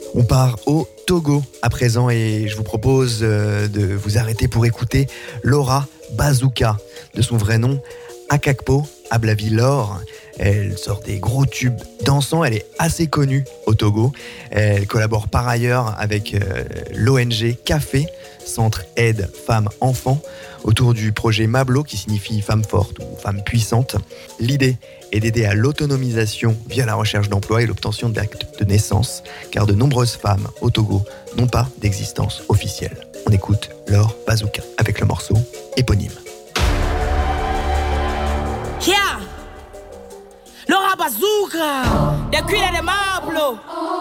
On part au Togo à présent et je vous propose de vous arrêter pour écouter Laura Bazooka, de son vrai nom Akakpo Ablavi-Laure. Elle sort des gros tubes dansants, elle est assez connue au Togo. Elle collabore par ailleurs avec l'ONG Café, Centre Aide Femmes-Enfants, autour du projet Mablo qui signifie femme forte ou femme puissante. L'idée est d'aider à l'autonomisation via la recherche d'emploi et l'obtention d'actes de naissance, car de nombreuses femmes au Togo n'ont pas d'existence officielle. On écoute Laure Bazooka avec le morceau éponyme. Yeah! Laura Bazooka! The queen of the Mablo!